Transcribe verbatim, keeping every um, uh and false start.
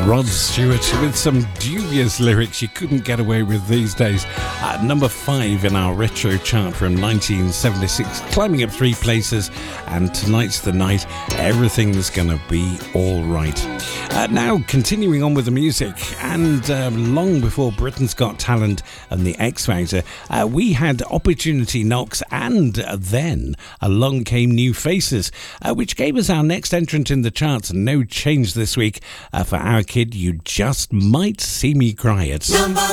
Rod Stewart with some dubious lyrics you couldn't get away with these days. At number five in our retro chart from nineteen seventy-six, climbing up three places, and tonight's the night, everything's gonna be all right. Uh, now, continuing on with the music, and uh, long before Britain's Got Talent and the X Factor, uh, we had Opportunity Knocks, and uh, then along came New Faces, uh, which gave us our next entrant in the charts. No change this week uh, for our kid, You Just Might See Me Cry. It's